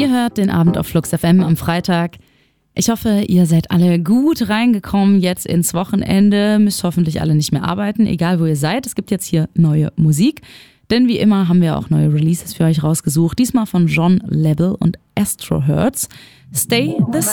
Ihr hört den Abend auf Flux FM am Freitag. Ich hoffe, ihr seid alle gut reingekommen jetzt ins Wochenende. Müsst hoffentlich alle nicht mehr arbeiten, egal wo ihr seid. Es gibt jetzt hier neue Musik. Denn wie immer haben wir auch neue Releases für euch rausgesucht. Diesmal von John Label und Astro Hertz. Stay the